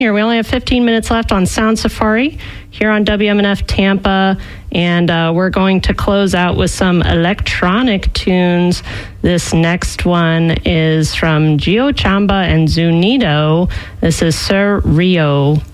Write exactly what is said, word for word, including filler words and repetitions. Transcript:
Here, we only have fifteen minutes left on Sound Safari here on W M N F Tampa, and uh, we're going to close out with some electronic tunes. This next one is from Gio Chamba and Zunido. This is Sir Rio.